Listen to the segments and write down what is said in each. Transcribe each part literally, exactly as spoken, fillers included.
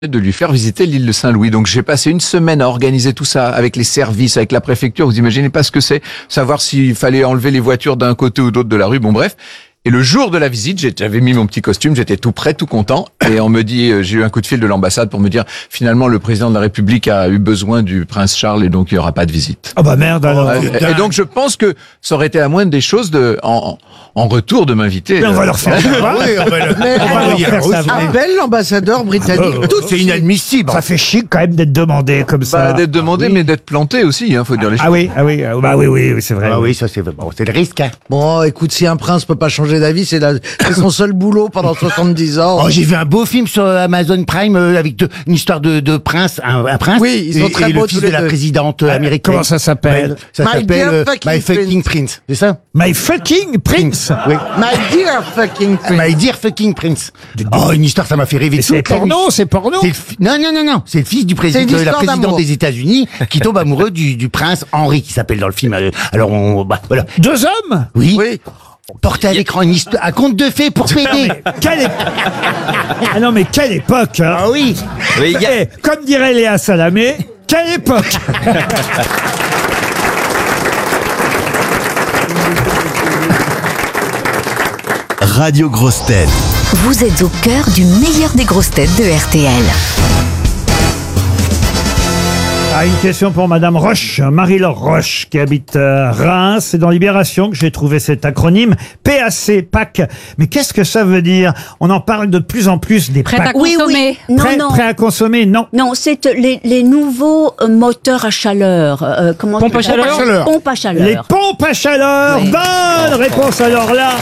de lui faire visiter l'île de Saint-Louis. Donc j'ai passé une semaine à organiser tout ça avec les services, avec la préfecture. Vous imaginez pas ce que c'est, savoir s'il fallait enlever les voitures d'un côté ou d'autre de la rue. Bon bref. Et le jour de la visite, j'avais mis mon petit costume, j'étais tout prêt, tout content. Et on me dit, j'ai eu un coup de fil de l'ambassade pour me dire, finalement, le président de la République a eu besoin du prince Charles et donc il n'y aura pas de visite. Ah bah merde alors. Et, et donc je pense que ça aurait été à moindre des choses de, en, en retour de m'inviter. Mais on va leur faire ça. Oui, on va le- Mais on on va va leur le- faire ça. Ah, Appelle l'ambassadeur britannique. Tout, c'est inadmissible. Ça fait chic quand même d'être demandé comme ça. Bah, d'être demandé, mais d'être planté aussi, hein, faut dire les choses. Ah oui, ah oui, ah, bah oui, oui, oui, c'est vrai. Ah oui, ça c'est bon, c'est le risque. Hein. Bon, écoute, si un prince peut pas changer d'avis, c'est la- c'est son seul boulot pendant soixante-dix ans. Oh, j'ai vu un beau film sur Amazon Prime euh, avec de- une histoire de, de prince, un, un prince. Oui, ils sont et, très et beaux le fils tous les de la deux. présidente euh, Ah, américaine. comment ça s'appelle? Ça My s'appelle dear euh, fucking My Fucking Prince. C'est ça? My fucking prince. Oui. My dear fucking prince. My dear fucking prince. Oh, une histoire, ça m'a fait rêver Mais c'est toute la nuit. porno, c'est porno. C'est le fi- Non, non, non, non. C'est le fils du C'est président, une de la histoire présidente d'amour. des États-Unis qui tombe amoureux du, du prince Henri, qui s'appelle dans le film. euh, Alors, on, bah, voilà. Deux hommes. Oui. Oui. Porté à l'écran une histoire, un conte de fées pour Non, péder. mais quelle époque. Ah non, mais quelle époque, hein. Ah oui. Eh, comme dirait Léa Salamé, quelle époque. Radio Grosses Têtes. Vous êtes au cœur du meilleur des grosses têtes de R T L. Ah, une question pour Madame Roche, Marie-Laure Roche, qui habite euh, Reims. C'est dans Libération que j'ai trouvé cet acronyme, P A C, P A C. Mais qu'est-ce que ça veut dire? On en parle de plus en plus des Prêt P A à C. consommer. Oui, oui. Non, Prêt, non. prêt à consommer, non. Non, c'est les, les nouveaux euh, moteurs à chaleur. Euh, comment Pompe à ça s'appelle chaleur Pompe à chaleur. Les pompes à chaleur. Oui. Bonne réponse alors là.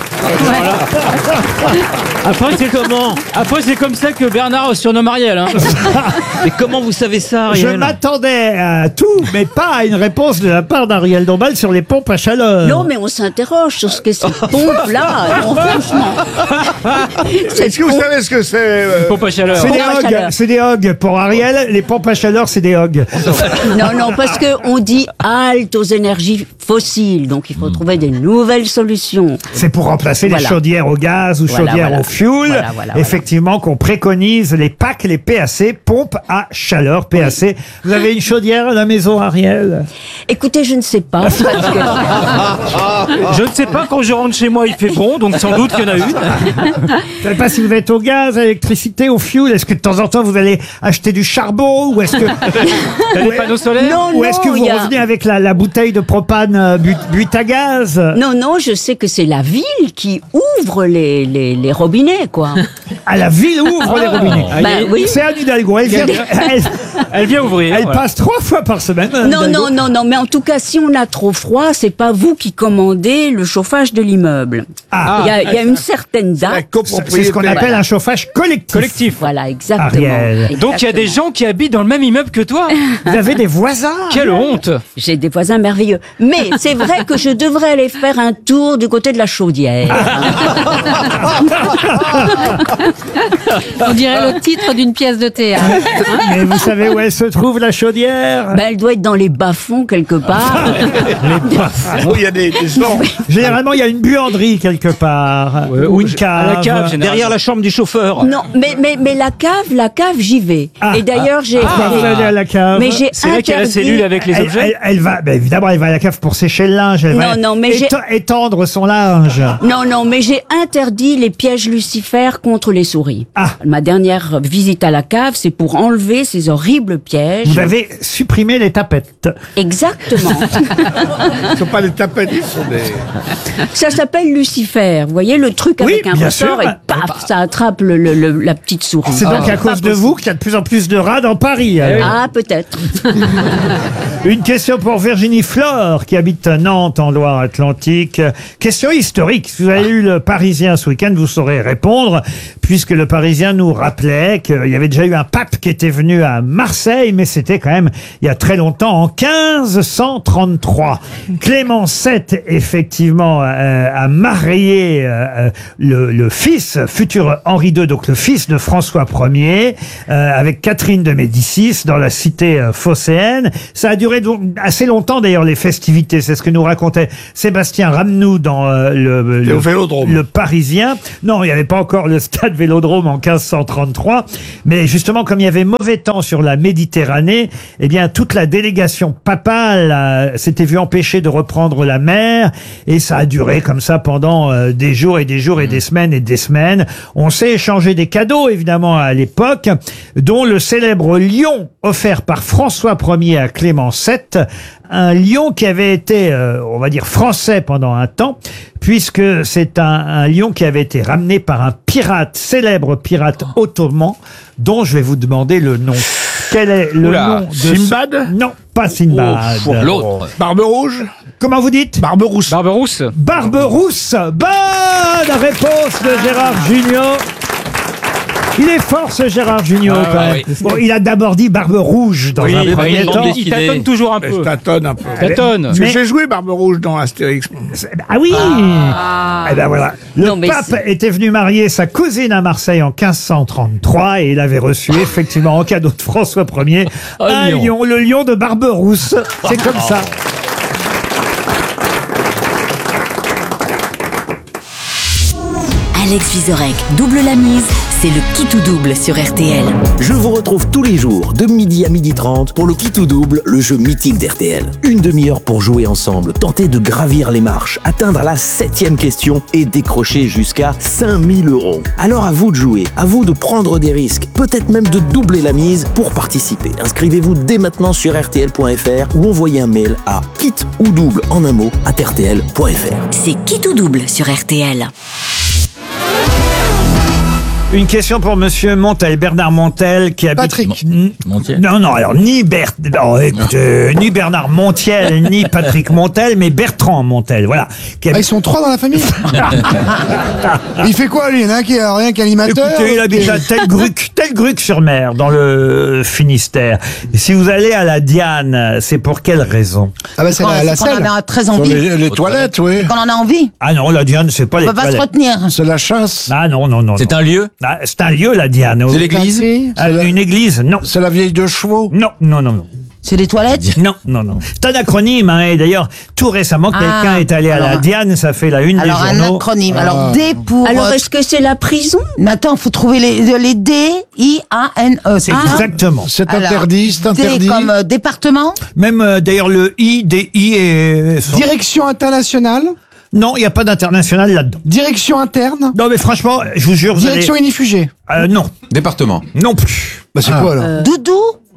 Après, c'est comment Après, c'est comme ça que Bernard surnomme Ariel. Hein. Mais comment vous savez ça, Je Ariel m'attendais à tout, mais pas à une réponse de la part d'Ariel Dombal sur les pompes à chaleur. Non, mais on s'interroge sur ce qu'est cette pompe-là. Non, franchement. Cette Est-ce que vous pompe- savez ce que c'est euh, Pompe à chaleur. C'est des Pompe à hogs, chaleur. c'est des hogs pour Ariel. Les pompes à chaleur, c'est des hogs. Non, non, parce que on dit halte aux énergies fossiles. Donc, il faut trouver des nouvelles solutions. C'est pour remplacer les Voilà. chaudières au gaz ou Voilà, chaudières voilà. au fuel. Voilà, voilà, voilà. Effectivement, qu'on préconise les P A C, les P A C, pompes à chaleur, P A C. Vous avez une chaudière à la maison, Ariel? Écoutez, je ne sais pas. Parce que... Je ne sais pas, quand je rentre chez moi, il fait bon, donc sans doute qu'il y en a une. Je ne savez pas si vous êtes au gaz, à l'électricité, au fuel. Est-ce que de temps en temps vous allez acheter du charbon ou est-ce que T'as des panneaux solaires Non, ou est-ce que non, vous il y a- revenez avec la, la bouteille de propane euh, but, but à gaz? Non, non, je sais que c'est la ville qui ouvre les, les, les robinets, quoi. À la ville ouvre les robinets. Ah, Ben il y a- oui. C'est Anne Hidalgo. Elle, vient- elle, Elle vient ouvrir. elle voilà. passe trois fois par semaine. Anne Non, Hidalgo. non, non, non, mais en tout cas, si on a trop froid, c'est pas vous qui commandez le chauffage de l'immeuble. Ah. Il y a, il y a une certaine la date. C'est ce qu'on appelle un chauffage collectif. Collectif. Voilà, exactement. Ariel. Donc il y a des gens qui habitent dans le même immeuble que toi. Vous avez des voisins. Quelle honte. J'ai des voisins merveilleux. Mais c'est vrai que je devrais aller faire un tour du côté de la chaudière. On dirait le titre d'une pièce de théâtre. Mais vous savez où elle se trouve, la chaudière? Ben, elle doit être dans les bas-fonds quelque part. Oh, il y a des, des gens. Généralement, il y a une buanderie quelque part. ou une je- cave. à la cave, généralement. Derrière la chambre du chauffeur. Non, mais, mais, mais la cave, la cave, j'y vais. Ah, Et d'ailleurs, j'ai... Pourquoi vous allez à la cave? Mais j'ai C'est là qu'il y a la interdit- cellule avec les elle, objets. elle- elle va, ben évidemment, elle va à la cave pour sécher le linge. Elle va Non, non, mais j'ai- éte- étendre son linge. Non, non, mais j'ai interdit les pièges lucifères contre les souris. Ah. Ma dernière visite à la cave, c'est pour enlever ces horribles pièges. Vous avez supprimé les tapettes. Exactement. Ce ne sont pas les tapettes, ce sont des. Ça s'appelle Lucifer. Vous voyez le truc Oui, avec un bien ressort sûr. et paf, ça attrape le, le- le- la petite souris. C'est donc Ah. à cause de vous qu'il y a de plus en plus de rats dans Paris. alors. Ah, peut-être. Une question pour Virginie Flore, qui habite à Nantes, en Loire-Atlantique. Question historique. Si vous avez lu le Parisien ce week-end, vous saurez répondre, puisque le Parisien nous rappelait qu'il y avait déjà eu un pape qui était venu à Marseille, mais c'était quand même il y a très longtemps, en quinze cent trente-trois. Clément sept, effectivement, euh, a marié euh, le, le fils, futur Henri deux, donc le fils de François Ier, euh, avec Catherine de Médicis, dans la cité euh, phocéenne. Ça a duré duré donc assez longtemps d'ailleurs les festivités. C'est ce que nous racontait Sébastien Ramnou dans euh, le, le, au Vélodrome. le Parisien. Non, il n'y avait pas encore le stade Vélodrome en quinze cent trente-trois. Mais justement, comme il y avait mauvais temps sur la Méditerranée, eh bien, toute la délégation papale euh, s'était vue empêchée de reprendre la mer. Et ça a duré comme ça pendant euh, des jours et des jours et des semaines et des semaines. On s'est échangé des cadeaux, évidemment, à l'époque, dont le célèbre lion offert par François Ier à Clément sept. Un lion qui avait été, euh, on va dire, français pendant un temps, puisque c'est un, un lion qui avait été ramené par un pirate, célèbre pirate ottoman, dont je vais vous demander le nom. Quel est le Oula, nom de ce- Sinbad Non, pas Sinbad. Oh, l'autre. Barbe rouge. Comment vous dites? Barbe rousse. Barberousse. Barberousse. Bonne réponse de Gérard Junior. Il est fort ce Gérard Junior Ah, quand même. oui. Bon, il a d'abord dit Barbe Rouge dans Oui, un il premier manque temps. des- il tâtonne toujours un Je peu. tâtonne un peu. Tâtonne. Parce que Mais- j'ai joué Barbe rouge dans Astérix. Ah oui. Eh ben voilà. Le Non, mais pape c'est- était venu marier sa cousine à Marseille en quinze cent trente-trois et il avait reçu effectivement en cadeau de François Ier Un un lion. lion, le lion de Barberousse. C'est comme ça. Alex Vizorek double la mise, c'est le qui tout double sur R T L. Je vous retrouve tous les jours de midi à midi trente pour le qui tout double, le jeu mythique d'R T L. Une demi-heure pour jouer ensemble, tenter de gravir les marches, atteindre la septième question et décrocher jusqu'à cinq mille euros. Alors à vous de jouer, à vous de prendre des risques, peut-être même de doubler la mise pour participer. Inscrivez-vous dès maintenant sur R T L point F R ou envoyez un mail à kit ou double en un mot à R T L point F R. C'est qui tout double sur R T L. Une question pour Monsieur Montel, Bernard Montel, qui habite... Patrick. N- Montiel. Non, non, alors ni Bert, non, écoutez, ni Bernard Montiel, ni Patrick Montel, mais Bertrand Montel, voilà. Qui Ah, ils habite... sont trois dans la famille. Il fait quoi lui? Il y en a un qui est rien qu'animateur. Écoutez, il habite à Telgruc, Telgruc-sur-Mer, dans le Finistère. Et si vous allez à la Diane, c'est pour quelle raison? Ah bah c'est la, la C'est qu'on selle. en a très Sur envie. les, les toilettes, oui. Qu'on en a envie. Ah non, la Diane, c'est pas On les peut pas se toilettes. retenir. C'est la chasse. Ah non, non, non. C'est non. un lieu. Ah, c'est un lieu, la Diane. C'est l'église. Ah, une église? Non. C'est la vieille de chevaux. Non, non, non, non. C'est des toilettes. Non, non, non. C'est un acronyme, hein, et d'ailleurs, tout récemment, Ah, quelqu'un est allé à la alors- Diane, ça fait la une Alors des un journaux. acronyme. Alors D pour. Alors, euh, est-ce que c'est la prison? Mais attends, faut trouver les, les D I A N E. C'est ça Exactement. C'est Alors, interdit, c'est D interdit. comme euh, département. Même euh, d'ailleurs le I, D I et... Direction internationale. Non, il n'y a pas d'international là-dedans. Direction interne. Non, mais franchement, je vous jure, vous allez... Direction inifugée. Euh, non, Département. non plus. Bah c'est quoi alors? Doudou.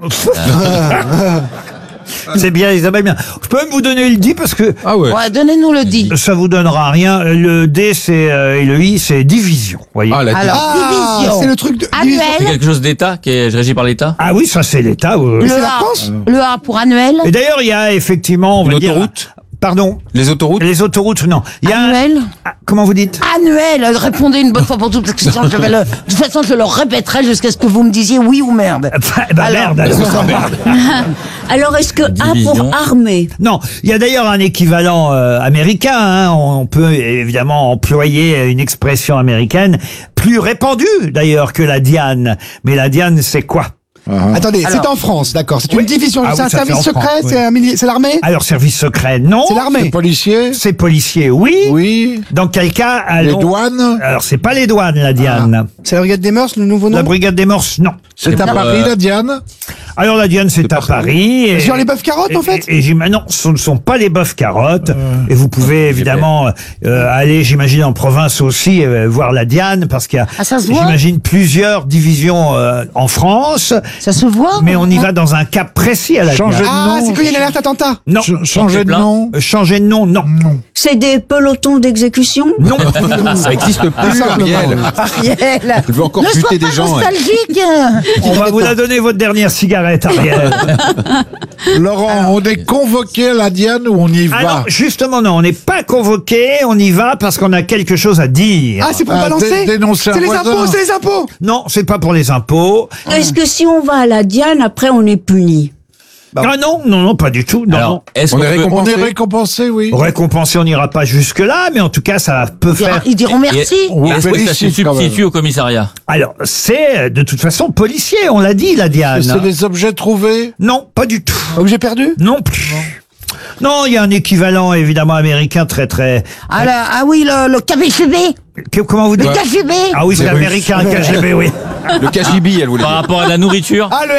C'est bien, Isabelle, bien. Je peux même vous donner le D parce que Ah ouais. Ouais, donnez-nous le D. ça vous donnera rien. Le D, c'est euh, et le I, c'est division. Voyez. Ah, la Alors Ah, division. c'est le truc de. C'est Annuel. quelque chose d'État qui est régi par l'État. Ah oui, ça c'est l'État. oui. Le c'est la A. France Le A pour annuel. Et d'ailleurs, il y a effectivement, on va Une dire, autoroute pardon, Les autoroutes. les autoroutes, non. Il y a un- Annuel. Ah, comment vous dites? Annuel. Répondez une bonne fois pour toutes, parce que sinon je vais le. De toute façon, je le répéterai jusqu'à ce que vous me disiez oui ou merde. Bah, bah, Alors. merde, alors. Alors, est-ce que A Division. pour armée? Non, il y a d'ailleurs un équivalent euh, américain. Hein. On peut évidemment employer une expression américaine plus répandue d'ailleurs que la Diane. Mais la Diane, c'est quoi? Attendez, Alors- c'est en France, d'accord. C'est une Oui. division. Ah c'est oui, un ça service fait en secret. France, C'est oui. un mili- c'est l'armée. Alors, service secret, non. C'est l'armée. Policier. C'est policier, oui. Oui. Dans quel cas, Les allons... douanes. Alors, c'est pas les douanes, la Diane. C'est la brigade des mœurs, le nouveau nom. La brigade des morses, non. C'est à pour, Paris, euh, la Diane. Alors, la Diane, c'est à Paris. Et... Sur les bœufs carottes, en Et- fait. Et, et j'im- non, ce ne sont pas les bœufs carottes. Et vous pouvez évidemment euh, aller, j'imagine, en province aussi euh, voir la Diane, parce qu'il y a, Ah, ça se voit j'imagine, plusieurs divisions euh, en France. Ça se voit. Mais on y va dans un cas précis à la Changer Diane. de Ah, nom. c'est qu'il y a une alerte attentat. Non. Ch- Changer de plein. nom. Euh, Changer de nom, non. C'est des pelotons d'exécution? Non. Ça existe plus, Ariel. Ariel. Je veux encore Ne sois buter pas des gens. hein. nostalgique. On va vous la donner, votre dernière cigarette, Ariel. Laurent, on est convoqué à la Diane ou on y va? Ah non, justement, non, on n'est pas convoqué, on y va parce qu'on a quelque chose à dire. Ah, c'est pour Ah, balancer. dé- dénoncer un C'est les voisin. impôts, c'est les impôts. Non, c'est pas pour les impôts. Est-ce que si on va à la Diane, après on est puni? Ah non, non, non, pas du tout. Non, non. Est-ce On qu'on est peut- récompensé. On est récompensé, oui. Récompensé, on n'ira pas jusque-là, mais en tout cas, ça peut Ils diront- faire... Ils diront merci. Et- On vous et Est-ce que ça se félicite, quand même. substitue au commissariat? Alors, c'est euh, de toute façon policier, on l'a dit, la Diane. C'est des objets trouvés. Non, pas du tout. Objets perdus. Non plus. Non, il y a un équivalent évidemment américain très très... Ah, là, ah oui, le, le K G B. Que- Comment vous dites Le K G B. Ah oui, c'est Les Russes. américain, le K G B, oui. Le K G B, elle voulait Par dire. rapport à la nourriture. Ah, le